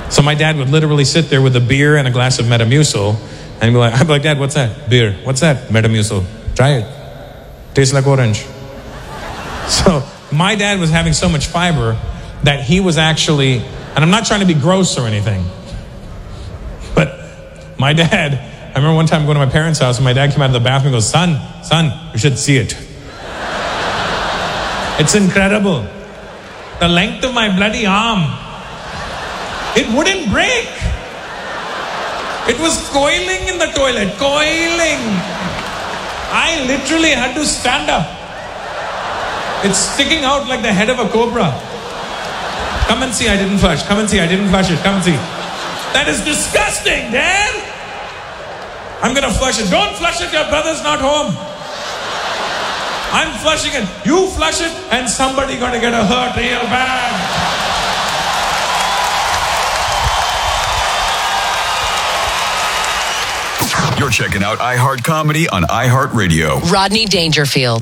So my dad would literally sit there with a beer and a glass of Metamucil, and I'd be like, Dad, what's that? Beer. What's that? Metamucil. Try it. Tastes like orange. So my dad was having so much fiber that he was actually, and I'm not trying to be gross or anything, but my dad, I remember one time going to my parents' house and my dad came out of the bathroom and goes, son, you should see it. It's incredible. The length of my bloody arm. It wouldn't break. It was coiling in the toilet, coiling. I literally had to stand up. It's sticking out like the head of a cobra. Come and see, I didn't flush. Come and see, I didn't flush it. Come and see. That is disgusting, Dad. I'm gonna flush it. Don't flush it, your brother's not home. I'm flushing it. You flush it and somebody gonna get a hurt real bad. You're checking out iHeart Comedy on iHeartRadio. Rodney Dangerfield.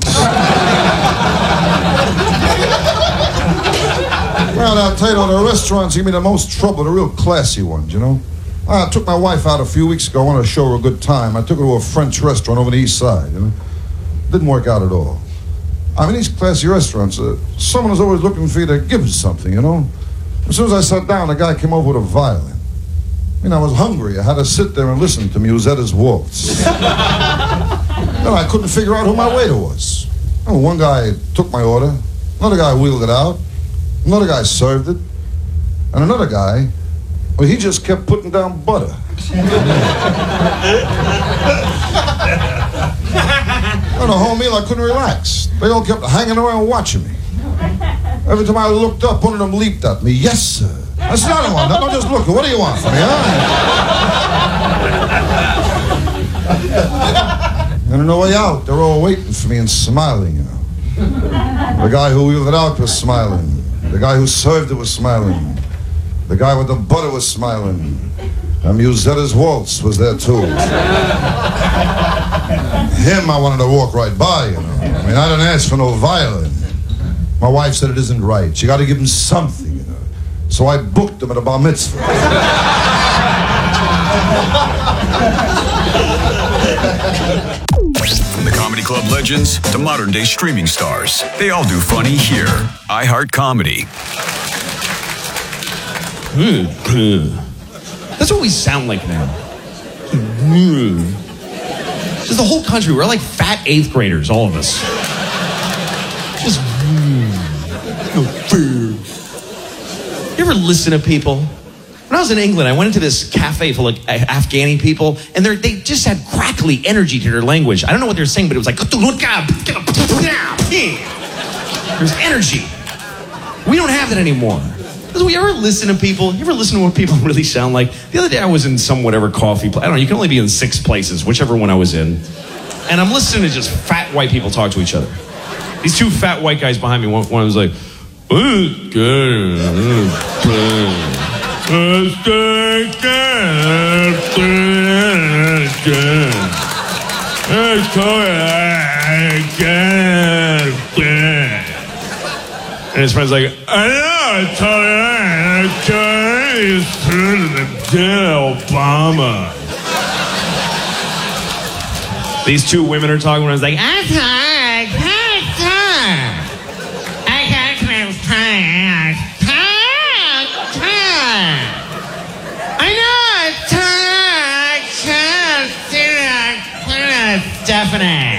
Well, I'll tell you, the restaurants give me the most trouble, the real classy ones, you know. I took my wife out a few weeks ago. I wanted to show her a good time. I took her to a French restaurant over the east side, you know. Didn't work out at all. I mean, these classy restaurants, someone is always looking for you to give something, you know. As soon as I sat down, a guy came over with a violin. I mean, I was hungry. I had to sit there and listen to Musetta's waltz. Then I couldn't figure out who my waiter was. Well, one guy took my order. Another guy wheeled it out. Another guy served it. And another guy, well, he just kept putting down butter. On the whole meal, I couldn't relax. They all kept hanging around watching me. Every time I looked up, one of them leaped at me. Yes, sir. That's not one. No, just look. What do you want from me, huh? And on the way out, they're all waiting for me and smiling, you know. The guy who wheeled it out was smiling. The guy who served it was smiling. The guy with the butter was smiling. And Musetta's waltz was there, too. Him, I wanted to walk right by, you know. I mean, I didn't ask for no violin. My wife said it isn't right. You got to give him something, you know. So I booked him at a bar mitzvah. From the Comedy Club legends to modern-day streaming stars, they all do funny here. iHeart Comedy. That's what we sound like now. Just the whole country, we're like fat 8th graders, all of us. Just. You ever listen to people? When I was in England, I went into this cafe full of Afghani people, and they just had crackly energy to their language. I don't know what they're saying, but it was like, there's energy. We don't have that anymore. Do we ever listen to people? You ever listen to what people really sound like? The other day I was in some whatever coffee place. I don't know, you can only be in 6 places, whichever one I was in. And I'm listening to just fat white people talk to each other. These 2 fat white guys behind me, one was like, and his friend's like, I know, he's Obama. These 2 women are talking, and I was like, Stephanie.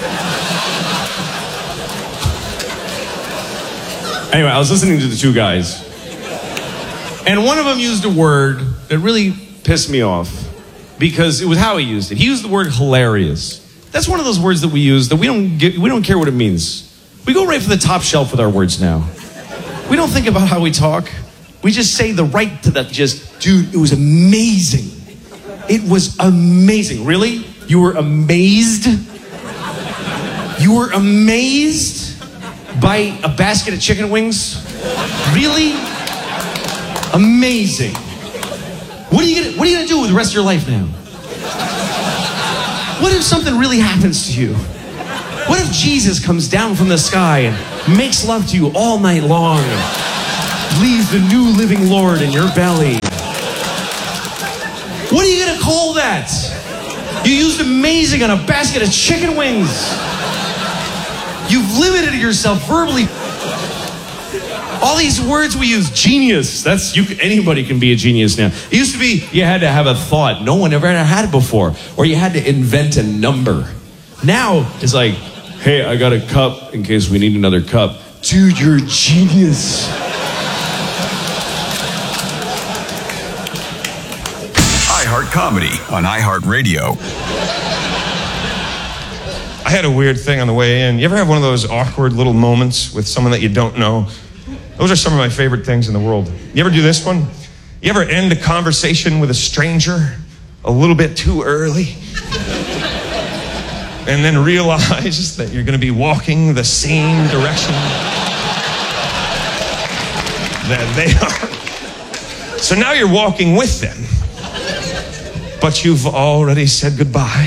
Anyway, I was listening to the 2 guys, and one of them used a word that really pissed me off because it was how he used it. He used the word hilarious. That's one of those words that we use that we don't care what it means. We go right for the top shelf with our words now. We don't think about how we talk. We just say the right to that. Just, dude, it was amazing. It was amazing. Really? You were amazed? You were amazed by a basket of chicken wings? Really? Amazing. What are you gonna do with the rest of your life now? What if something really happens to you? What if Jesus comes down from the sky and makes love to you all night long and leaves the new living Lord in your belly? What are you gonna call that? You used amazing on a basket of chicken wings. You've limited yourself verbally. All these words we use, genius. Anybody can be a genius now. It used to be you had to have a thought. No one ever had it before. Or you had to invent a number. Now it's like, hey, I got a cup in case we need another cup. Dude, you're a genius. iHeart Comedy on iHeartRadio. I had a weird thing on the way in. You ever have one of those awkward little moments with someone that you don't know? Those are some of my favorite things in the world. You ever do this one? You ever end a conversation with a stranger a little bit too early? And then realize that you're going to be walking the same direction that they are. So now you're walking with them, but you've already said goodbye.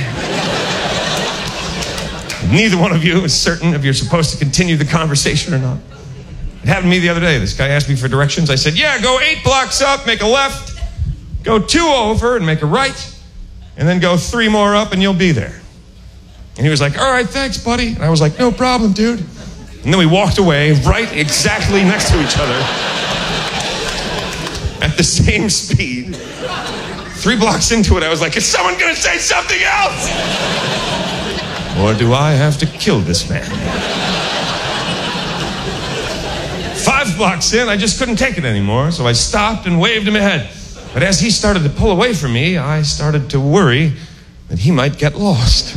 Neither one of you is certain if you're supposed to continue the conversation or not. It happened to me the other day. This guy asked me for directions. I said, yeah, go 8 blocks up, make a left, go 2 over and make a right, and then go 3 more up and you'll be there. And he was like, all right, thanks, buddy. And I was like, no problem, dude. And then we walked away right exactly next to each other at the same speed. 3 blocks into it, I was like, is someone going to say something else? Or do I have to kill this man? 5 blocks in, I just couldn't take it anymore, so I stopped and waved him ahead. But as he started to pull away from me, I started to worry that he might get lost.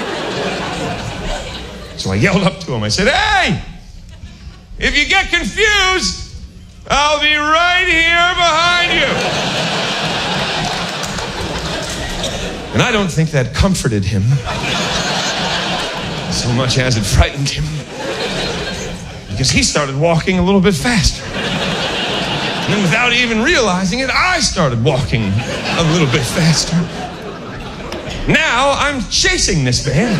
So I yelled up to him. I said, hey, if you get confused, I'll be right here behind you. And I don't think that comforted him so much as it frightened him, because he started walking a little bit faster. And then without even realizing it, I started walking a little bit faster. Now I'm chasing this man.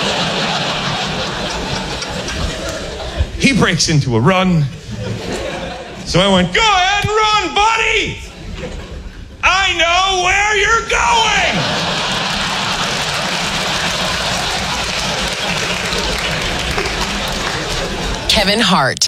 He breaks into a run. So I went, go ahead and run, buddy. I know where you're going. Kevin Hart.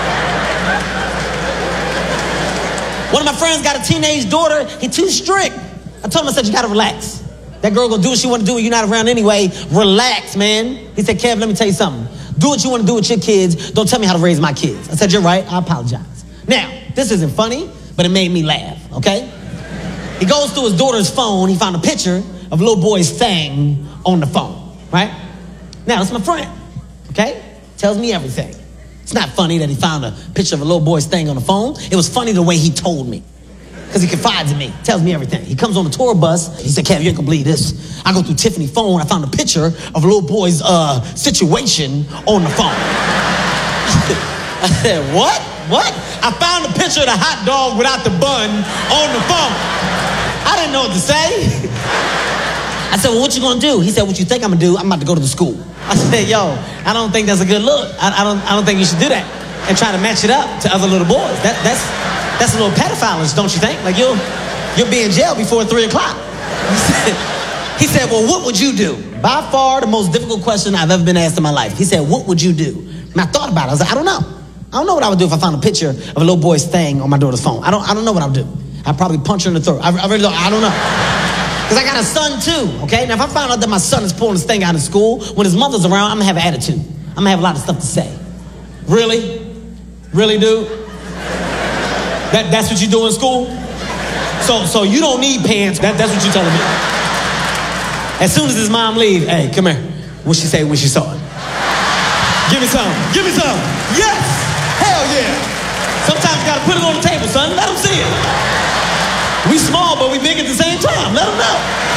One of my friends got a teenage daughter. He's too strict. I told him, I said, you gotta relax. That girl gonna do what she wanna do when you're not around anyway. Relax, man. He said, Kev, let me tell you something. Do what you wanna do with your kids. Don't tell me how to raise my kids. I said, you're right, I apologize. Now, this isn't funny, but it made me laugh, okay? He goes through his daughter's phone. He found a picture of a little boy's thing on the phone, right? Now, it's my friend, okay? Tells me everything. It's not funny that he found a picture of a little boy's thing on the phone. It was funny the way he told me. Because he confides in me, tells me everything. He comes on the tour bus. He said, Kev, you ain't gonna believe this. I go through Tiffany's phone. I found a picture of a little boy's situation on the phone. I said, what? What? I found a picture of the hot dog without the bun on the phone. I didn't know what to say. I said, well, what you gonna do? He said, what you think I'm gonna do? I'm about to go to the school. I said, yo, I don't think that's a good look. I don't think you should do that and try to match it up to other little boys. That's a little pedophile-ish, don't you think? Like you'll be in jail before 3 o'clock. He said, well, what would you do? By far the most difficult question I've ever been asked in my life. He said, what would you do? And I thought about it. I was like, I don't know. I don't know what I would do if I found a picture of a little boy's thing on my daughter's phone. I don't know what I would do. I'd probably punch her in the throat. I really don't. I don't know. Because I got a son too, okay? Now, if I find out that my son is pulling this thing out of school, when his mother's around, I'm going to have an attitude. I'm going to have a lot of stuff to say. Really? Really, dude? That's what you do in school? So you don't need pants. That's what you're telling me. As soon as his mom leaves, hey, come here. What she say when she saw it? Give me some. Give me some. Yes! Hell yeah! Sometimes you gotta put it on the table, son. Let them see it. We small, but we big at the same time. Let them know.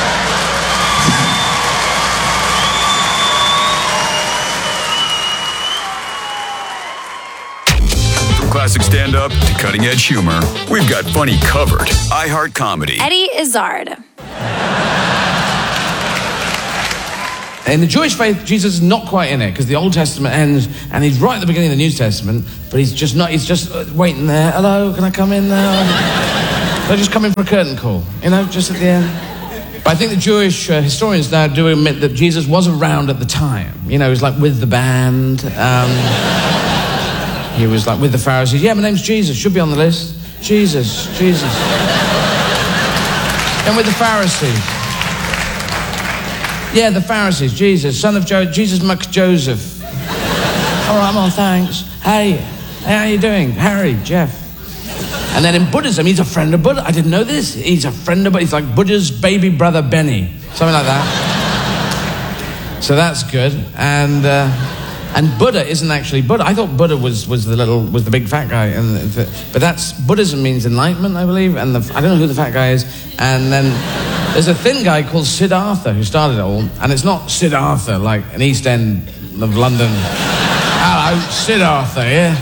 From classic stand-up to cutting-edge humor, we've got funny covered. iHeart Comedy. Eddie Izzard. In the Jewish faith, Jesus is not quite in it because the Old Testament ends and he's right at the beginning of the New Testament, but he's just not, he's just waiting there. Hello, can I come in now? So I just come in for a curtain call, you know, just at the end. But I think the Jewish historians now do admit that Jesus was around at the time. You know, he was like with the band. He was like with the Pharisees. Yeah, my name's Jesus. Should be on the list. Jesus. And with the Pharisees. Yeah, the Pharisees. Jesus, son of Jesus Joseph. All right, I'm on, thanks. Hey, how you doing? Harry, Jeff. And then in Buddhism, he's a friend of Buddha. I didn't know this. He's a friend of Buddha. He's like Buddha's baby brother Benny. Something like that. So that's good. And Buddha isn't actually Buddha. I thought Buddha was the big fat guy. But that's, Buddhism means enlightenment, I believe. And I don't know who the fat guy is. And then there's a thin guy called Siddhartha who started it all. And it's not Siddhartha, like an East End of London. Hello, Siddhartha, yeah?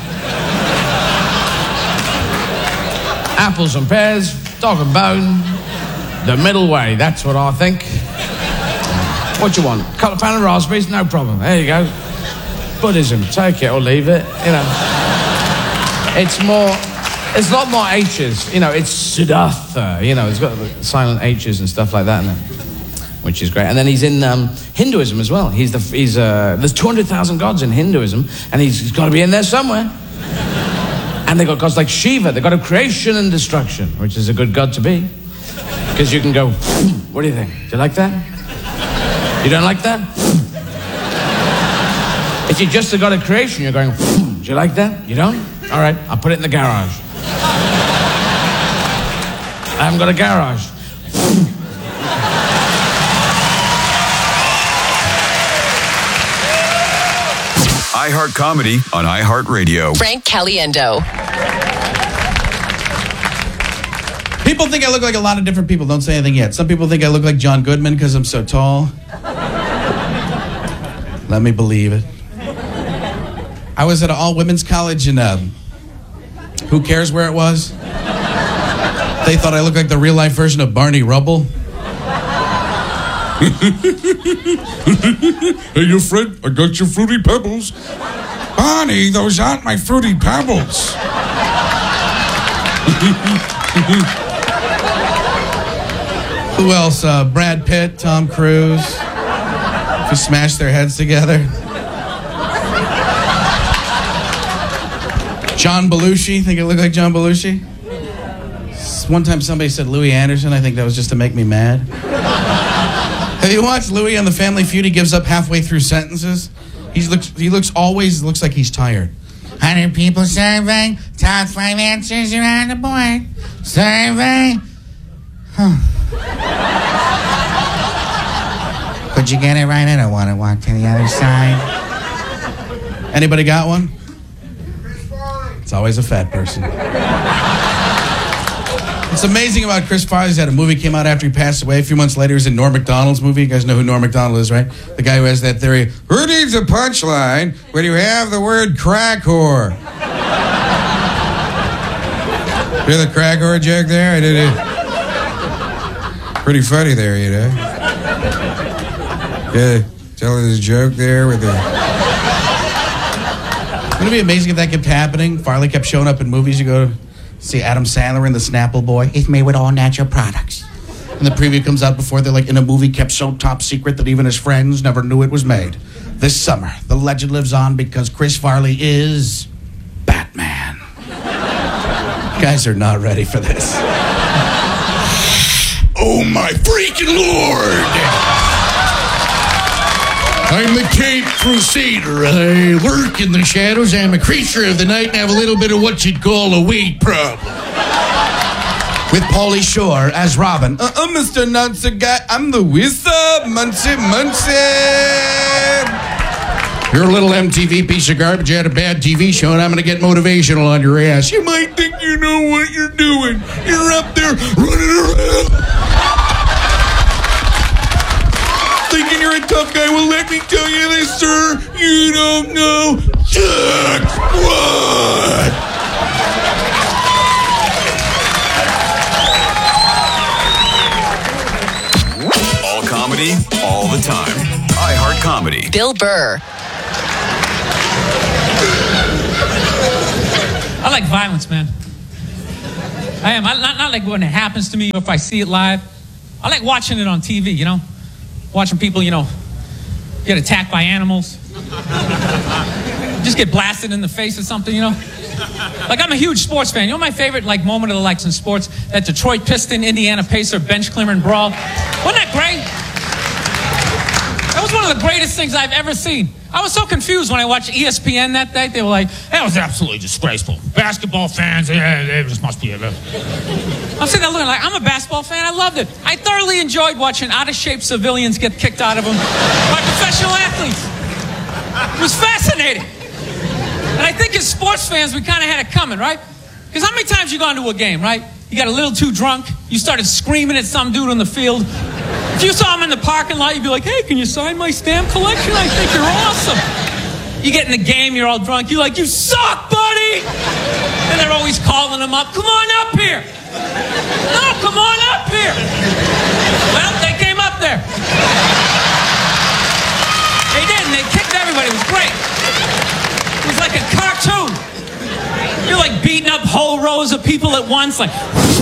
Apples and pears, dog and bone, the middle way, that's what I think. What do you want? Couple of pound of raspberries? No problem. There you go. Buddhism, take it or leave it, you know. It's a lot more H's, you know, it's Siddhartha, you know, it's got silent H's and stuff like that in it, which is great. And then he's in Hinduism as well. There's 200,000 gods in Hinduism, and he's got to be in there somewhere. And they got gods like Shiva. They got a creation and destruction, which is a good god to be. Because you can go, what do you think? Do you like that? You don't like that? If you just a god of creation, you're going, do you like that? You don't? All right, I'll put it in the garage. I haven't got a garage. iHeart Comedy on iHeartRadio. Frank Caliendo. People think I look like a lot of different people. Don't say anything yet. Some people think I look like John Goodman because I'm so tall. Let me believe it. I was at an all-women's college in, who cares where it was? They thought I looked like the real-life version of Barney Rubble. Hey, your friend, I got your Fruity Pebbles. Bonnie, those aren't my Fruity Pebbles. Who else? Brad Pitt, Tom Cruise. Who smashed their heads together. John Belushi. Think I look like John Belushi? One time somebody said Louis Anderson. I think that was just to make me mad. Have you watched Louis on The Family Feud? He gives up halfway through sentences. He always looks like he's tired. 100 people survey, top 5 answers are on the board. Survey. Could you get it right? I don't want to walk to the other side. Anybody got one? It's always a fat person. What's amazing about Chris Farley is that a movie came out after he passed away. A few months later, he was in Norm Macdonald's movie. You guys know who Norm Macdonald is, right? The guy who has that theory. Who needs a punchline when you have the word crack whore? Hear the crack whore joke there? I did it. Pretty funny there, you know. Yeah, telling this joke there with the... Wouldn't it be amazing if that kept happening? Farley kept showing up in movies. You go to see Adam Sandler in The Snapple Boy. It's made with all natural products. And the preview comes out before they're like in a movie kept so top secret that even his friends never knew it was made. This summer, the legend lives on because Chris Farley is Batman. You guys are not ready for this. Oh my freaking Lord! I'm the Cape Crusader. I lurk in the shadows. I'm a creature of the night and have a little bit of what you'd call a weight problem. With Pauly Shore as Robin. Mr. Nuncer Guy. I'm the wizard. Muncie. You're a little MTV piece of garbage. You had a bad TV show and I'm going to get motivational on your ass. You might think you know what you're doing. You're up there running around. Thinking you're a tough guy. Well, let me tell you this, sir. You don't know jack squat. All comedy, all the time. iHeart Comedy. Bill Burr. I like violence, man. I am. Not like when it happens to me or if I see it live. I like watching it on TV, you know? Watching people, you know, get attacked by animals. Just get blasted in the face or something, you know? Like, I'm a huge sports fan. You know my favorite, like, moment of the likes in sports? That Detroit Piston, Indiana Pacer, bench clearing brawl. Wasn't that great? That was one of the greatest things I've ever seen. I was so confused when I watched ESPN that day. They were like, that was absolutely disgraceful. Basketball fans, it just must be. I'm sitting there looking like, I'm a basketball fan. I loved it. I thoroughly enjoyed watching out-of-shape civilians get kicked out of them by professional athletes. It was fascinating. And I think as sports fans, we kind of had it coming, right? Because how many times you gone to a game, right? You got a little too drunk. You started screaming at some dude on the field. If you saw him in the parking lot, you'd be like, hey, can you sign my stamp collection? I think you're awesome. You get in the game, you're all drunk. You're like, you suck, buddy! And they're always calling him up. Come on up here. No, come on up here. Well, they came up there. They did, and they kicked everybody. It was great. It was like a cartoon. You're like beating up whole rows of people at once, like...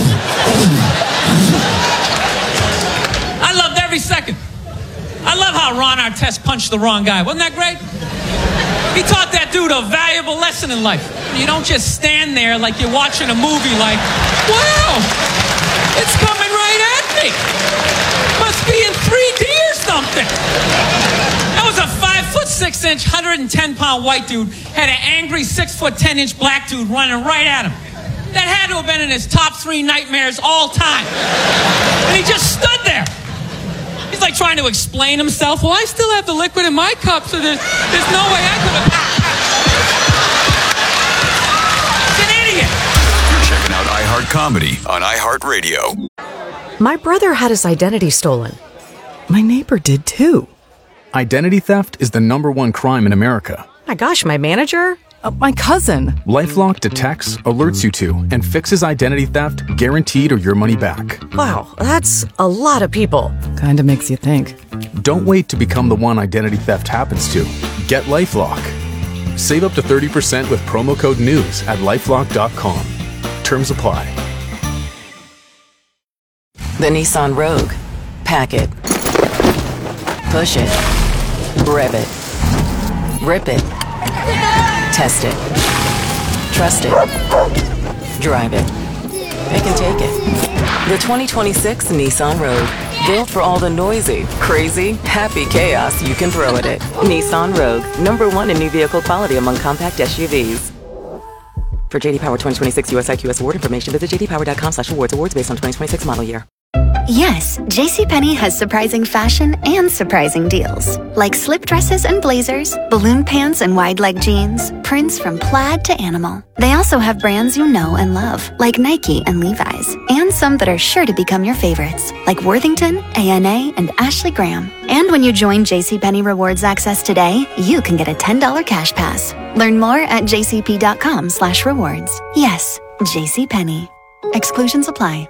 I loved every second. I love how Ron Artest punched the wrong guy. Wasn't that great? He taught that dude a valuable lesson in life. You don't just stand there like you're watching a movie like, wow, it's coming right at me. Must be in 3D or something. That was a 5'6", 110-pound white dude had an angry 6'10" black dude running right at him. That had to have been in his top 3 nightmares all time. And he just stood there. He's like trying to explain himself. Well, I still have the liquid in my cup, so there's no way I could have... He's an idiot. You're checking out iHeart Comedy on iHeartRadio. My brother had his identity stolen. My neighbor did too. Identity theft is the #1 crime in America. My gosh, my manager? My cousin. LifeLock detects, alerts you to, and fixes identity theft guaranteed or your money back. Wow, that's a lot of people. Kinda makes you think. Don't wait to become the one identity theft happens to. Get LifeLock. Save up to 30% with promo code NEWS at LifeLock.com. Terms apply. The Nissan Rogue. Pack it. Push it. Rev it. Rip it. Test it. Trust it. Drive it. It can take it. The 2026 Nissan Rogue. Built for all the noisy, crazy, happy chaos you can throw at it. Nissan Rogue. #1 in new vehicle quality among compact SUVs. For JD Power 2026 US IQS award information, visit jdpower.com/awards. Awards based on 2026 model year. Yes, JCPenney has surprising fashion and surprising deals. Like slip dresses and blazers, balloon pants and wide leg jeans, prints from plaid to animal. They also have brands you know and love, like Nike and Levi's, and some that are sure to become your favorites, like Worthington, ANA, and Ashley Graham. And when you join JCPenney Rewards Access today, you can get a $10 cash pass. Learn more at jcp.com/rewards. Yes, JCPenney. Exclusions apply.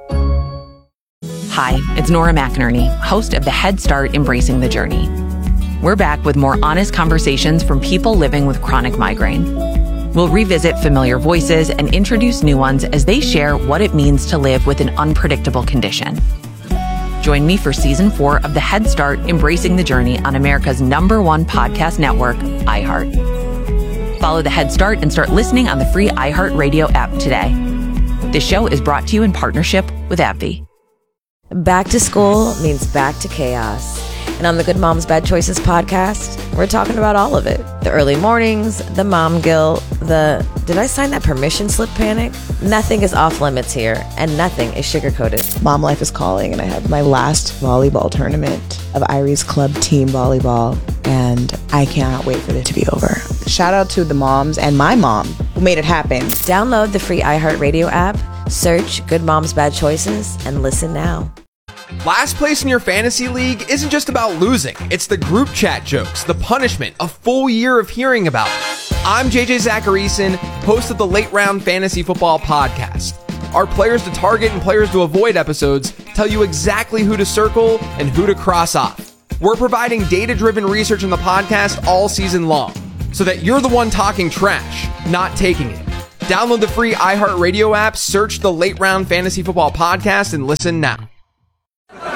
Hi, it's Nora McInerney, host of the Head Start Embracing the Journey. We're back with more honest conversations from people living with chronic migraine. We'll revisit familiar voices and introduce new ones as they share what it means to live with an unpredictable condition. Join me for Season 4 of the Head Start Embracing the Journey on America's #1 podcast network, iHeart. Follow the Head Start and start listening on the free iHeartRadio app today. This show is brought to you in partnership with AbbVie. Back to school means back to chaos. And on the Good Moms Bad Choices podcast, we're talking about all of it. The early mornings, the mom guilt, the did I sign that permission slip panic? Nothing is off limits here, and nothing is sugar-coated. Mom life is calling, and I have my last volleyball tournament of Irie's Club team volleyball, and I cannot wait for it to be over. Shout out to the moms and my mom who made it happen. Download the free iHeartRadio app, search Good Moms Bad Choices, and listen now. Last place in your fantasy league isn't just about losing. It's the group chat jokes, the punishment, a full year of hearing about it. I'm JJ Zacharyson, host of the Late Round Fantasy Football Podcast. Our players to target and players to avoid episodes tell you exactly who to circle and who to cross off. We're providing data-driven research in the podcast all season long, so that you're the one talking trash, not taking it. Download the free iHeartRadio app, search the Late Round Fantasy Football Podcast, and listen now.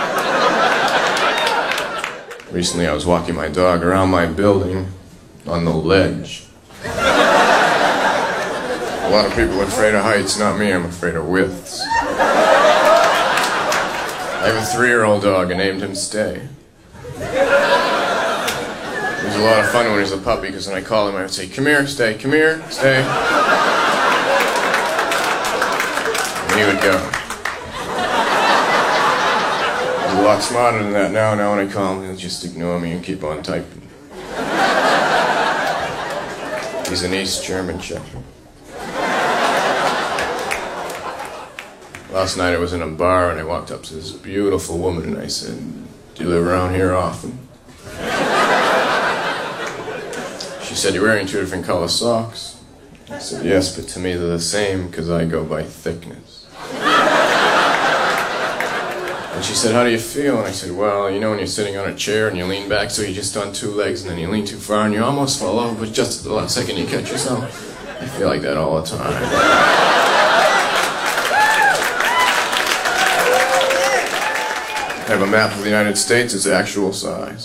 Recently, I was walking my dog around my building on the ledge. A lot of people are afraid of heights, not me. I'm afraid of widths. I have a 3-year-old dog. I named him Stay. It was a lot of fun when he was a puppy, because when I called him, I would say, "Come here, Stay, come here, Stay." And he would go. He's a lot smarter than that now. Now when I call him, he'll just ignore me and keep on typing. He's an East German Shepherd. Last night I was in a bar and I walked up to this beautiful woman and I said, "Do you live around here often?" She said, "You're wearing 2 different color socks." I said, "Yes, but to me they're the same because I go by thickness." And she said, "How do you feel?" And I said, "Well, you know when you're sitting on a chair and you lean back so you're just on 2 legs and then you lean too far and you almost fall over, but just at the last second you catch yourself. I feel like that all the time." I have a map of the United States. It's actual size.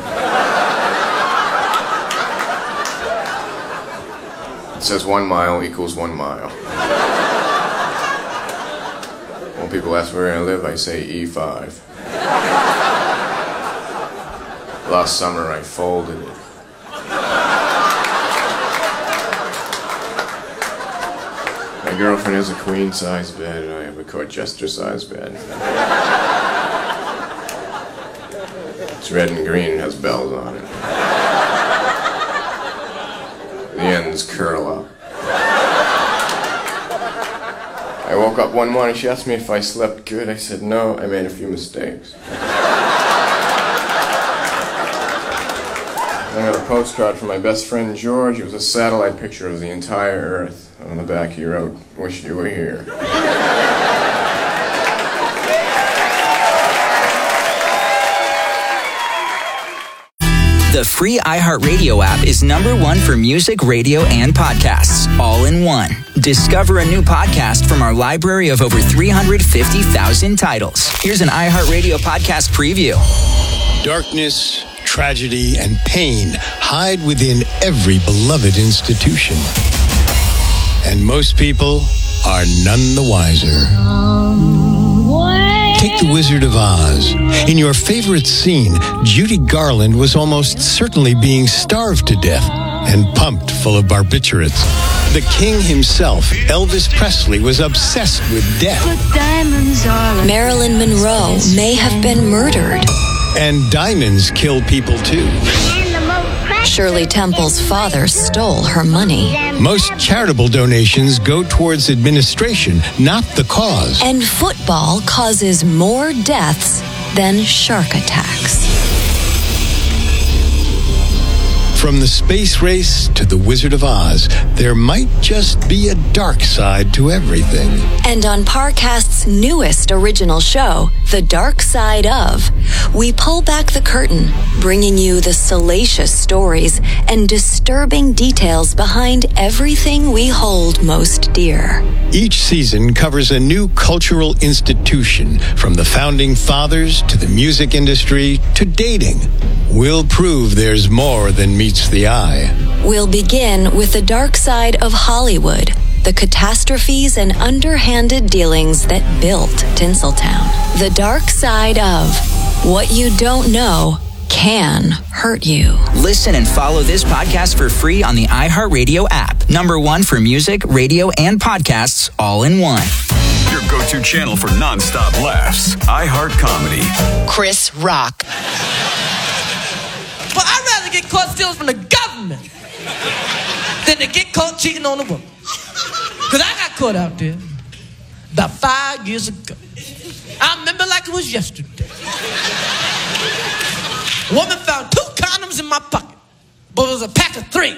It says 1 mile equals 1 mile. When people ask where I live, I say E5. Last summer, I folded it. My girlfriend has a queen-size bed, and I have a Colchester-size bed. It's red and green and has bells on it. The ends curl up. I woke up one morning, she asked me if I slept good. I said no, I made a few mistakes. I got a postcard from my best friend George. It was a satellite picture of the entire Earth. On the back he wrote, "Wish you were here." The free iHeartRadio app is #1 for music, radio, and podcasts, all in one. Discover a new podcast from our library of over 350,000 titles. Here's an iHeartRadio podcast preview. Darkness, tragedy, and pain hide within every beloved institution. And most people are none the wiser. Take The Wizard of Oz. In your favorite scene, Judy Garland was almost certainly being starved to death and pumped full of barbiturates. The king himself, Elvis Presley, was obsessed with death. Marilyn Monroe may have been murdered. And diamonds kill people too. Shirley Temple's father stole her money. Most charitable donations go towards administration, not the cause. And football causes more deaths than shark attacks. From the space race to The Wizard of Oz, there might just be a dark side to everything. And on Parcast's newest original show, The Dark Side of, we pull back the curtain, bringing you the salacious stories and disturbing details behind everything we hold most dear. Each season covers a new cultural institution, from the founding fathers to the music industry to dating. We'll prove there's more than meets the eye. We'll begin with the dark side of Hollywood, the catastrophes and underhanded dealings that built Tinseltown. The dark side of what you don't know can hurt you. Listen and follow this podcast for free on the iHeartRadio app. #1 for music, radio, and podcasts, all in one. Your go-to channel for nonstop laughs. iHeart Comedy. Chris Rock. Well, I'd rather get caught stealing from the government than to get caught cheating on a woman. Because I got caught out there about 5 years ago. I remember like it was yesterday. A woman found 2 condoms in my pocket, but it was a pack of 3.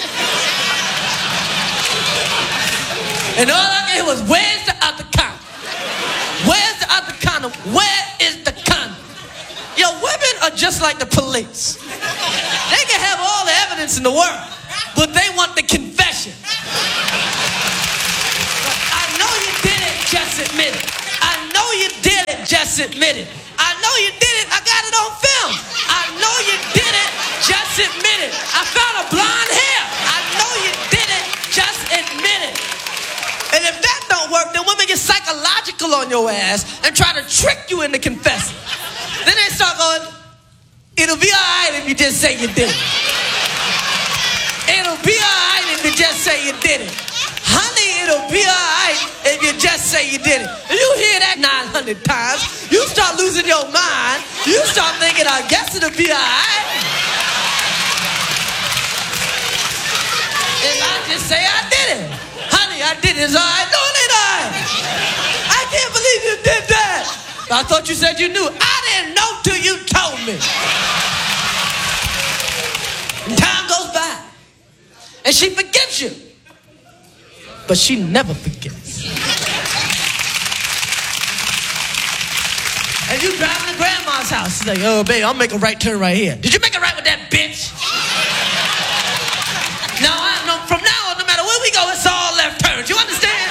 And all I heard was, "Where's the other condom? Where's the other condom? Where is the condom?" Yo, women are just like the police. They can have all the evidence in the world, but they want the confession. I know you did it, just admit it. I know you did it, just admit it. I know you did it, I got it on film. I know know you did it. Just admit it. I found a blonde hair. I know you did it. Just admit it. And if that don't work, then women get psychological on your ass and try to trick you into confessing. Then they start going, it'll be all right if you just say you did it. It'll be all right if you just say you did it. Honey, it'll be all right if you just say you did it. And you hear that 900 times, you start losing your mind. You start thinking, I guess it'll be all right if I just say I did it. Honey, I did it. It's all right. No, it ain't all right. I can't believe you did that. I thought you said you knew. I didn't know till you told me. And time goes by. And she forgives you. But she never forgets. And you driving to grandma's house. She's like, oh, baby, I'll make a right turn right here. Did you make a right with that bitch? From now on, no matter where we go, it's all left turns. You understand?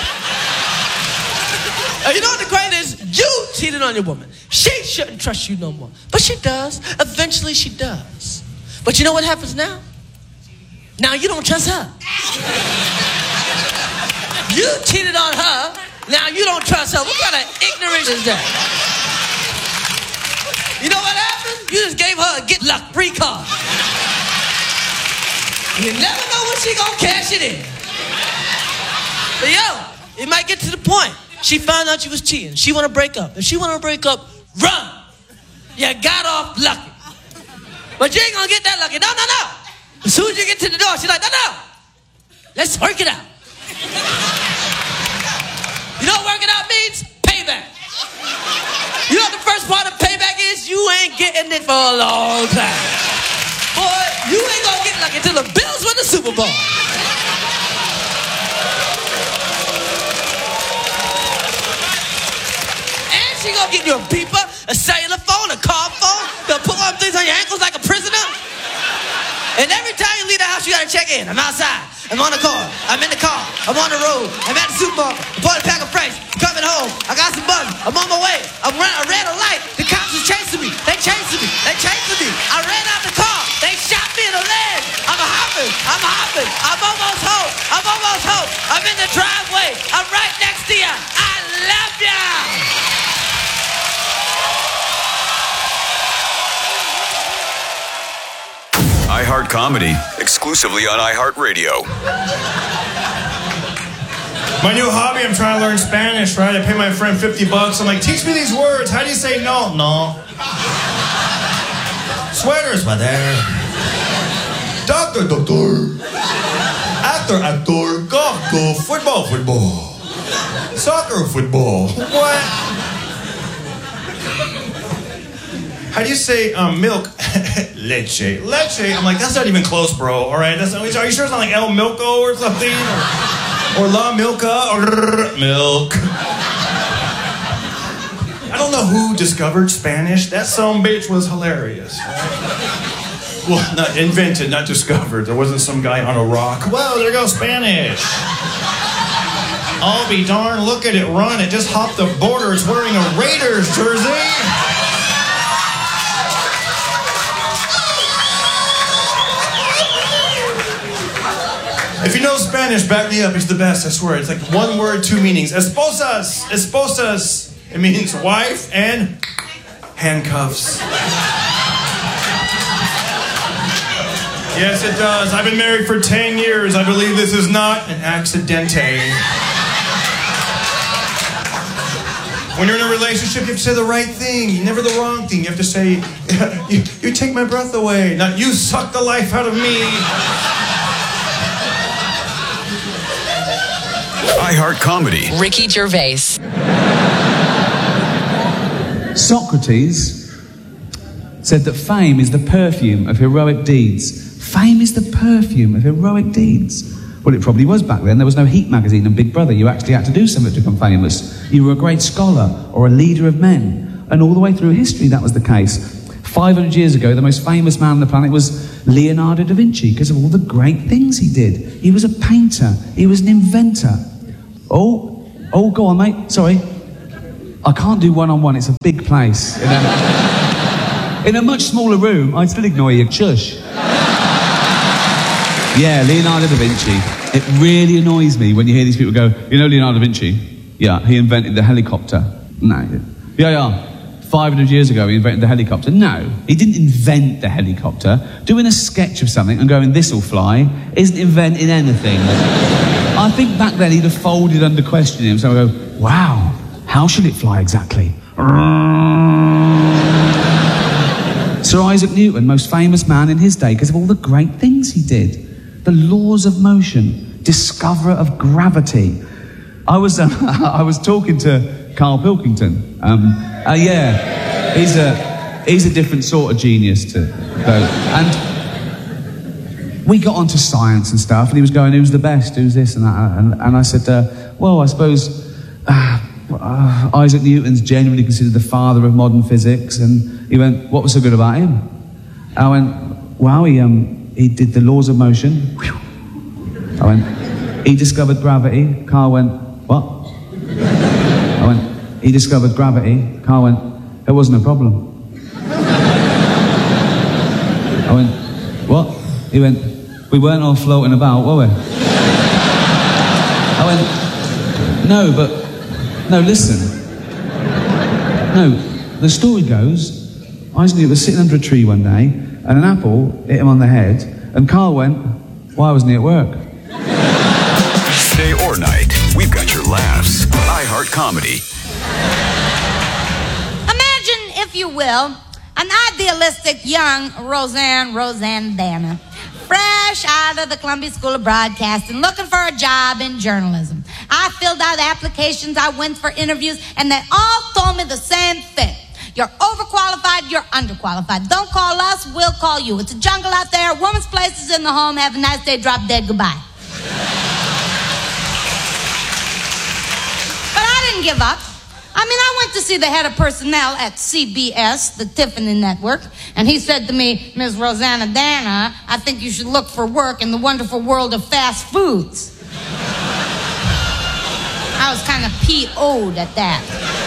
You know what the great is? You cheated on your woman. She shouldn't trust you no more. But she does. Eventually she does. But you know what happens now? Now you don't trust her. You cheated on her. Now you don't trust her. What kind of ignorance is that? You know what happened? You just gave her a get luck free card. You never know when she gonna cash it in. But yo, it might get to the point. She found out you was cheating. She wanna break up. If she wanna break up, run. You got off lucky. But you ain't gonna get that lucky. No. As soon as you get to the door, she's like, no. Let's work it out. You know what working out means? Payback. You know what the first part of payback is? You ain't getting it for a long time. Boy, you ain't gonna get lucky until the Bills win the Super Bowl. And she gonna get you a beeper, a cellular phone, a car phone. They'll put on things on your ankles like a prisoner. And every time you leave the house, you gotta check in. I'm outside. I'm on the car. I'm in the car. I'm on the road. I'm at the supermarket. I bought a pack of French. Coming home. I got some buns. I'm on my way. I ran a light. The cops was chasing me. They chasing me. I ran out the car. They shot me in the leg. I'm hopping. I'm almost home. I'm in the driveway. I'm right next to you. I love you. iHeart Comedy, exclusively on iHeartRadio. My new hobby, I'm trying to learn Spanish, right? I pay my friend $50. I'm like, teach me these words. How do you say no? No. Sweaters, brother. Doctor. Actor. Golf. Football. Soccer, football. What? How do you say milk? Leche. I'm like, that's not even close, bro. All right, are you sure it's not like El Milko or something? Or La Milka or milk? I don't know who discovered Spanish. That sumbitch was hilarious. Well, not invented, not discovered. There wasn't some guy on a rock. Well, there goes Spanish. I'll be darned. Look at it run. It just hopped the border. It's wearing a Raiders jersey. If you know Spanish, back me up. It's the best, I swear. It's like one word, two meanings. Esposas. It means wife and handcuffs. Yes, it does. I've been married for 10 years. I believe this is not an accidente. When you're in a relationship, you have to say the right thing, never the wrong thing. You have to say, you take my breath away, not you suck the life out of me. iHeart Comedy. Ricky Gervais. Socrates said that fame is the perfume of heroic deeds. Fame is the perfume of heroic deeds. Well, it probably was back then. There was no Heat magazine and Big Brother. You actually had to do something to become famous. You were a great scholar or a leader of men. And all the way through history, that was the case. 500 years ago, the most famous man on the planet was Leonardo da Vinci because of all the great things he did. He was a painter. He was an inventor. Oh, go on, mate. Sorry. I can't do one-on-one. It's a big place. In a much smaller room, I'd still ignore you. Shush. Yeah, Leonardo da Vinci. It really annoys me when you hear these people go, you know Leonardo da Vinci? Yeah, he invented the helicopter. No. Yeah. 500 years ago, he invented the helicopter. No, he didn't invent the helicopter. Doing a sketch of something and going, this'll fly, isn't inventing anything. I think back then he'd have folded under questioning. So I go, wow, how should it fly exactly? Sir Isaac Newton, most famous man in his day because of all the great things he did. The laws of motion, discoverer of gravity. I was talking to Carl Pilkington. Yeah, he's a different sort of genius to those. And we got onto science and stuff, and he was going, who's the best, who's this and that? And I said, well, I suppose Isaac Newton's generally considered the father of modern physics. And he went, what was so good about him? I went, wow, he did the laws of motion. I went, he discovered gravity. Carl went, what? I went, he discovered gravity. Carl went, it wasn't a problem. I went, what? He went, we weren't all floating about, were we? I went, no, listen. No, the story goes, Isaac Newton was sitting under a tree one day, and an apple hit him on the head, and Carl went, why wasn't he at work? Day or night, we've got your laughs. iHeart Comedy. Imagine, if you will, an idealistic young Roseanne Danner, fresh out of the Columbia School of Broadcasting, looking for a job in journalism. I filled out applications, I went for interviews, and they all told me the same thing. You're overqualified, you're underqualified. Don't call us, we'll call you. It's a jungle out there, a woman's place is in the home, have a nice day, drop dead, goodbye. But I didn't give up. I went to see the head of personnel at CBS, the Tiffany Network, and he said to me, Ms. Rosanna Danner, I think you should look for work in the wonderful world of fast foods. I was kind of PO'd at that.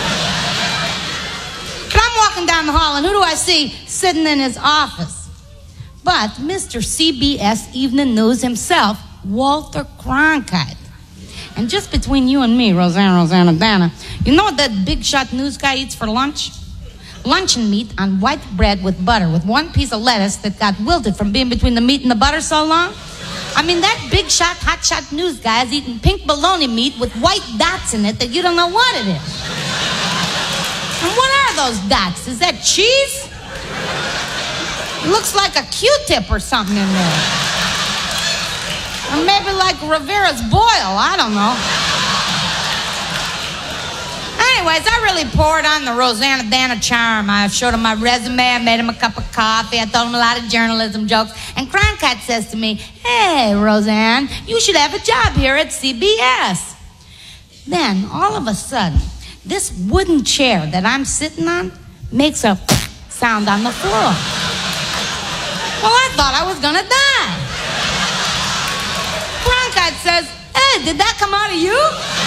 But I'm walking down the hall, and who do I see sitting in his office? But Mr. CBS Evening News himself, Walter Cronkite. And just between you and me, Rosanna Danner, you know what that big shot news guy eats for lunch? Luncheon meat on white bread with butter, with one piece of lettuce that got wilted from being between the meat and the butter so long. That big shot, hot shot news guy is eating pink bologna meat with white dots in it that you don't know what it is. And what are those dots? Is that cheese? It looks like a Q-tip or something in there. Or maybe like Rivera's boil, I don't know. Anyways, I really poured on the Rosanna Danner charm. I showed him my resume, I made him a cup of coffee, I told him a lot of journalism jokes, and Cronkite says to me, hey, Roseanne, you should have a job here at CBS. Then, all of a sudden, this wooden chair that I'm sitting on makes a sound on the floor. Well, I thought I was gonna die. Cronkite says, hey, did that come out of you?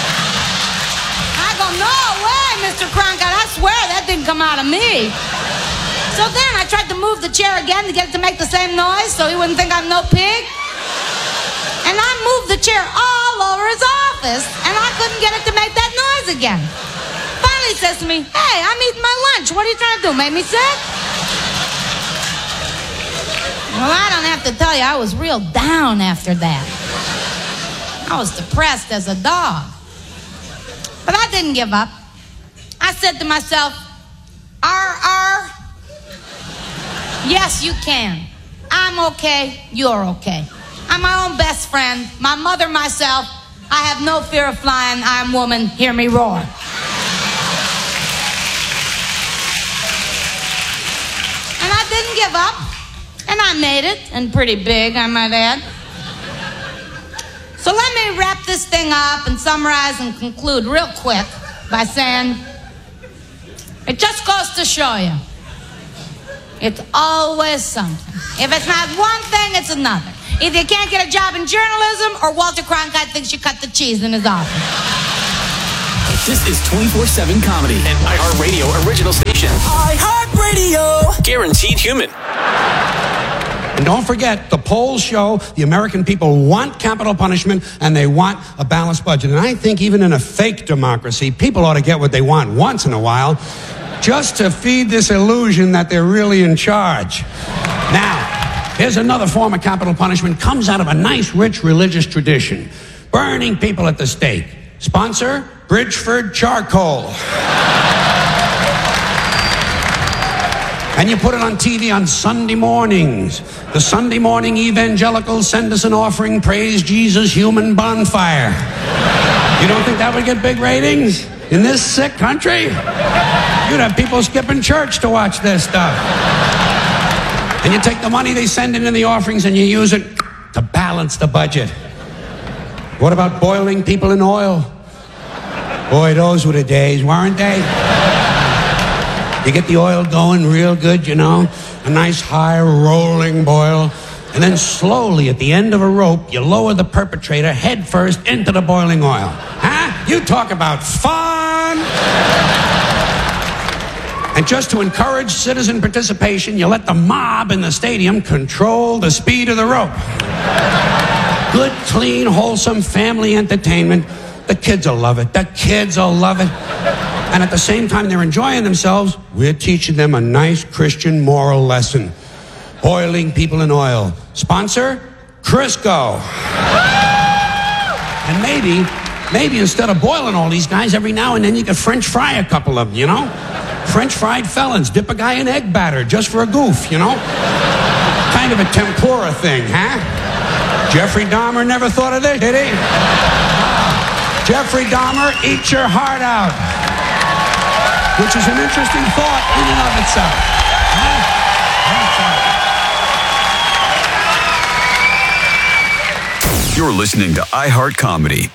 I go, no way, Mr. Cronkite, I swear that didn't come out of me. So then I tried to move the chair again to get it to make the same noise so he wouldn't think I'm no pig. And I moved the chair all over his office, and I couldn't get it to make that noise again. Finally he says to me, hey, I'm eating my lunch. What are you trying to do, make me sick? Well, I don't have to tell you, I was real down after that. I was depressed as a dog. But I didn't give up. I said to myself, R. Yes, you can. I'm okay, you're okay. I'm my own best friend, my mother, myself. I have no fear of flying. I'm woman, hear me roar. And I didn't give up. And I made it, and pretty big, I might add. So let me wrap this thing up and summarize and conclude real quick by saying, it just goes to show you, it's always something. If it's not one thing, it's another. Either you can't get a job in journalism, or Walter Cronkite thinks you cut the cheese in his office. This is 24/7 comedy, an iHeartRadio original station. iHeartRadio. Guaranteed guaranteed human. And don't forget, the polls show the American people want capital punishment and they want a balanced budget. And I think even in a fake democracy, people ought to get what they want once in a while, just to feed this illusion that they're really in charge. Now, here's another form of capital punishment. Comes out of a nice, rich religious tradition. Burning people at the stake. Sponsor, Bridgeford Charcoal. And you put it on TV on Sunday mornings. The Sunday morning evangelicals send us an offering, praise Jesus, human bonfire. You don't think that would get big ratings in this sick country? You'd have people skipping church to watch this stuff. And you take the money they send in the offerings and you use it to balance the budget. What about boiling people in oil? Boy, those were the days, weren't they? You get the oil going real good, you know, a nice high rolling boil, and then slowly at the end of a rope, you lower the perpetrator head first into the boiling oil. Huh? You talk about fun! And just to encourage citizen participation, you let the mob in the stadium control the speed of the rope. Good, clean, wholesome family entertainment. The kids will love it. The kids will love it. And at the same time they're enjoying themselves, we're teaching them a nice Christian moral lesson. Boiling people in oil. Sponsor, Crisco. And maybe instead of boiling all these guys, every now and then you could French fry a couple of them, you know? French fried felons, dip a guy in egg batter just for a goof, you know? Kind of a tempura thing, huh? Jeffrey Dahmer never thought of this, did he? Jeffrey Dahmer, eat your heart out. Which is an interesting thought in and of itself. You're listening to iHeart Comedy.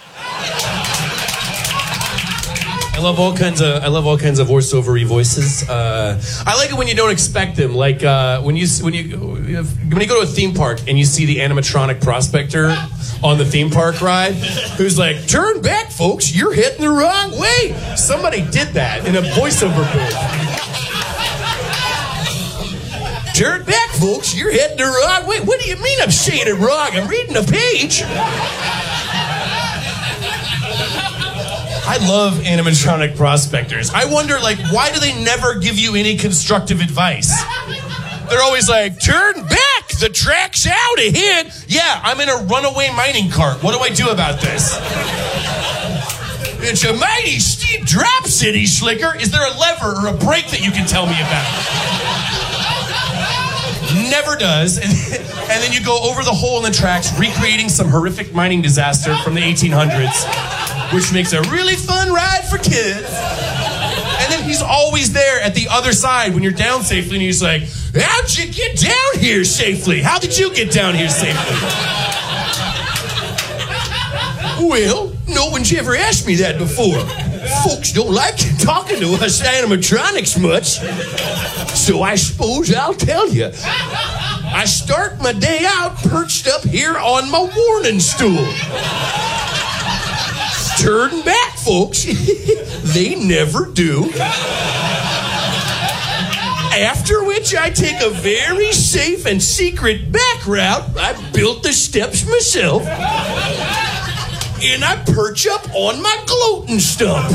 I love all kinds of voiceover-y voices. I like it when you don't expect them. Like when you go to a theme park and you see the animatronic prospector on the theme park ride, who's like, "Turn back, folks! You're heading the wrong way." Somebody did that in a voiceover booth. "Turn back, folks! You're heading the wrong way." What do you mean I'm saying it wrong? I'm reading a page. I love animatronic prospectors. I wonder, like, why do they never give you any constructive advice? They're always like, "Turn back! The track's out ahead." Yeah, I'm in a runaway mining cart. What do I do about this? "It's a mighty steep drop, City Slicker." Is there a lever or a brake that you can tell me about? Never does. And then you go over the hole in the tracks, recreating some horrific mining disaster from the 1800s, which makes a really fun ride for kids. And then he's always there at the other side when you're down safely, and he's like, "How'd you get down here safely? How did you get down here safely?" "Well, no one's ever asked me that before. Folks don't like talking to us animatronics much, so I suppose I'll tell you. I start my day out perched up here on my warning stool. Turn back, folks." They never do. After which I take a very safe and secret back route. I built the steps myself. And I perch up on my gloating stump.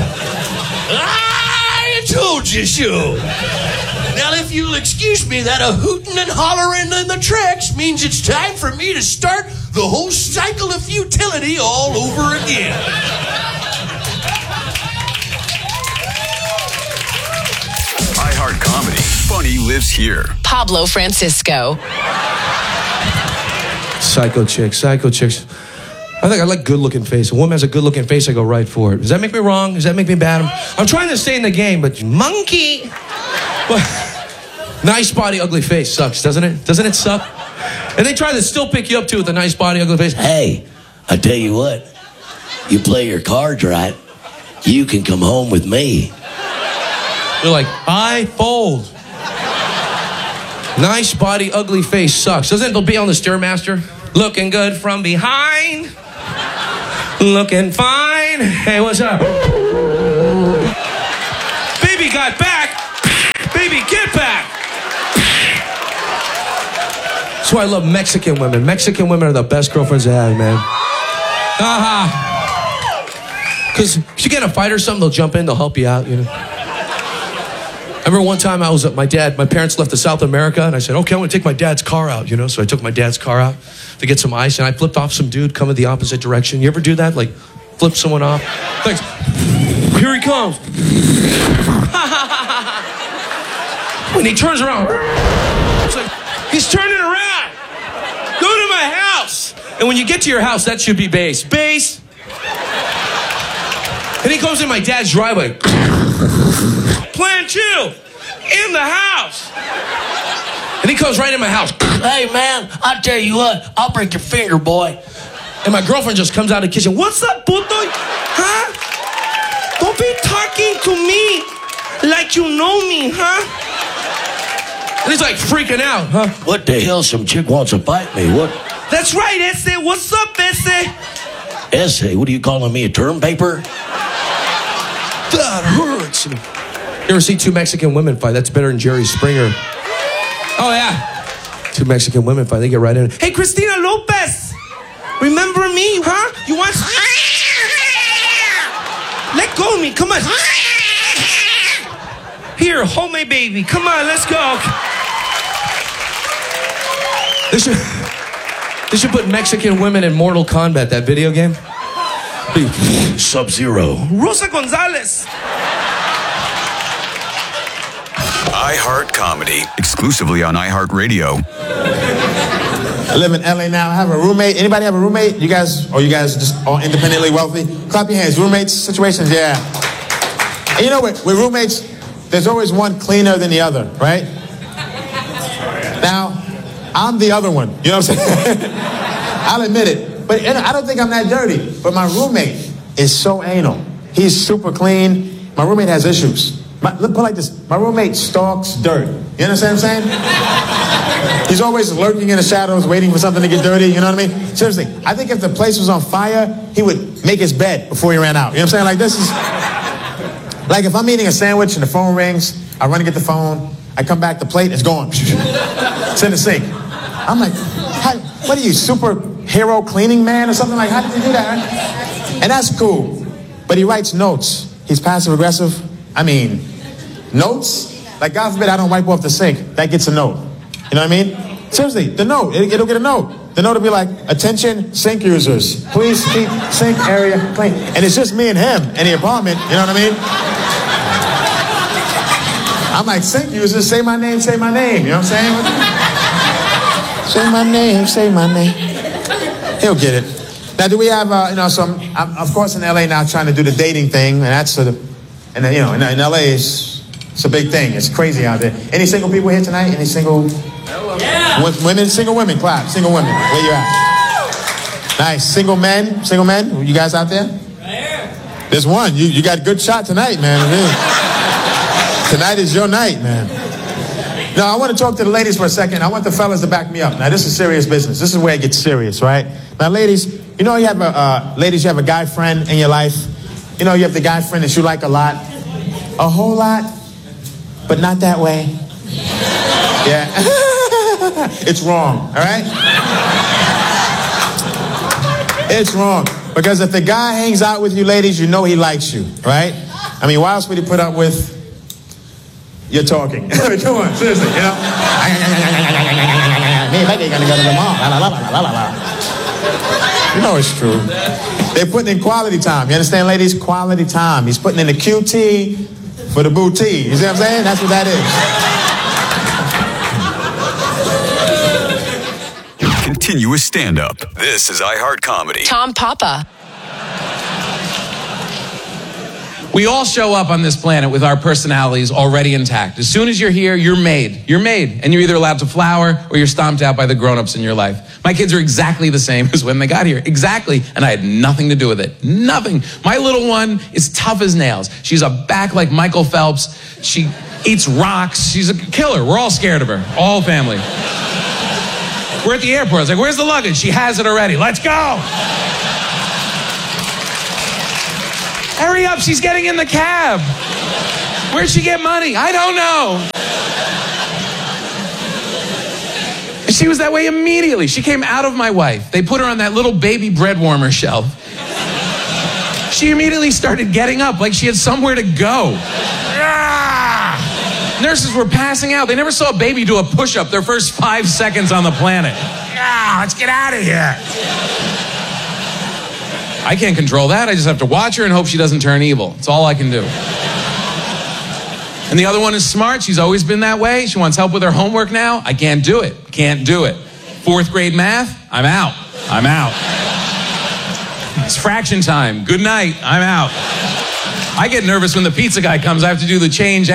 I told you so. Now, if you'll excuse me, that a hooting and hollering in the tracks means it's time for me to start the whole cycle of futility all over again. iHeart Comedy. Funny lives here. Pablo Francisco. Psycho chicks. I think I like good-looking face. A woman has a good-looking face, I go right for it. Does that make me wrong? Does that make me bad? I'm trying to stay in the game, but monkey. Nice body, ugly face sucks, doesn't it? Doesn't it suck? And they try to still pick you up, too, with a nice body, ugly face. Hey, I tell you what. You play your cards right, you can come home with me. You're like, I fold. Nice body, ugly face sucks. Doesn't it be on the Stairmaster? Looking good from behind. Looking fine. Hey, what's up? Baby got back. Baby, get back. That's why I love Mexican women. Mexican women are the best girlfriends to have, man. Because if you get in a fight or something, they'll jump in, they'll help you out, you know. I remember one time I was at my parents left to South America, and I said, okay, I'm gonna take my dad's car out, you know. So I took my dad's car out to get some ice, and I flipped off some dude coming the opposite direction. You ever do that? Like, flip someone off? Thanks. Here he comes. When he turns around, it's like, he's turning around. Go to my house. And when you get to your house, that should be base. Base. And he goes in my dad's driveway. Plan 2 in the house. And he comes right in my house. Hey, man, I tell you what, I'll break your finger, boy. And my girlfriend just comes out of the kitchen. What's up, puto? Huh? Don't be talking to me like you know me, huh? And he's like freaking out, huh? What the hell? Some chick wants to fight me. What? That's right, Ese. What's up, Ese? Ese? What are you calling me, a term paper? That hurts. You ever see 2 Mexican women fight? That's better than Jerry Springer. Oh, yeah. 2 Mexican women fight. They get right in. Hey, Cristina Lopez. Remember me, huh? You want... Let go of me. Come on. Here, hold my baby. Come on, let's go. They should put Mexican women in Mortal Kombat, that video game. Sub-Zero. Rosa Gonzalez. iHeart Comedy, exclusively on iHeartRadio. I live in LA now. I have a roommate. Anybody have a roommate? You guys just all independently wealthy? Clap your hands. Roommates situations, yeah. And you know what? With roommates, there's always one cleaner than the other, right? Now, I'm the other one. You know what I'm saying? I'll admit it. But I don't think I'm that dirty. But my roommate is so anal. He's super clean. My roommate has issues. Put it like this. My roommate stalks dirt. You understand what I'm saying? He's always lurking in the shadows, waiting for something to get dirty. You know what I mean? Seriously, I think if the place was on fire, he would make his bed before he ran out. You know what I'm saying? Like, this is... Like, if I'm eating a sandwich and the phone rings, I run to get the phone. I come back, the plate is gone. It's in the sink. I'm like, what are you, superhero cleaning man or something? Like, how did you do that? And that's cool. But he writes notes. He's passive aggressive. I mean, notes? Like, God forbid I don't wipe off the sink. That gets a note. You know what I mean? Seriously, the note. It'll get a note. The note will be like, attention, sink users. Please keep sink area clean. And it's just me and him in the apartment. You know what I mean? I'm like, sink users, say my name, say my name. You know what I'm saying? Say my name, say my name. He'll get it. Now, do we have, so I'm, of course, in LA now trying to do the dating thing, and that's sort of, and then, in LA, it's a big thing. It's crazy out there. Any single people here tonight? Any single women? Single women, clap. Single women, where you at? Nice. Single men? You guys out there? There's one. You got a good shot tonight, man. Tonight is your night, man. Now, I want to talk to the ladies for a second. I want the fellas to back me up. Now, this is serious business. This is where it gets serious, right? Now, ladies, you have a guy friend in your life. You have the guy friend that you like a lot. A whole lot, but not that way. Yeah. It's wrong, all right? It's wrong. Because if the guy hangs out with you, ladies, you know he likes you, right? I mean, why else would he put up with you're talking? Come on, seriously, Me and Becky gonna go to the mall. You know it's true. They're putting in quality time. You understand, ladies? Quality time. He's putting in the QT for the booty. You see what I'm saying? That's what that is. Continuous stand-up. This is iHeart Comedy. Tom Papa. We all show up on this planet with our personalities already intact. As soon as you're here, you're made. You're made. And you're either allowed to flower or you're stomped out by the grown-ups in your life. My kids are exactly the same as when they got here. Exactly. And I had nothing to do with it. Nothing. My little one is tough as nails. She's a back like Michael Phelps. She eats rocks. She's a killer. We're all scared of her. All family. We're at the airport. I was like, where's the luggage? She has it already. Let's go. Hurry up, she's getting in the cab. Where'd she get money? I don't know. She was that way immediately. She came out of my wife. They put her on that little baby bread warmer shelf. She immediately started getting up like she had somewhere to go. Nurses were passing out. They never saw a baby do a push-up their first 5 seconds on the planet. Let's get out of here. I can't control that. I just have to watch her and hope she doesn't turn evil. That's all I can do. And the other one is smart. She's always been that way. She wants help with her homework now. I can't do it. Can't do it. 4th grade math, I'm out. I'm out. It's fraction time. Good night. I'm out. I get nervous when the pizza guy comes. I have to do the change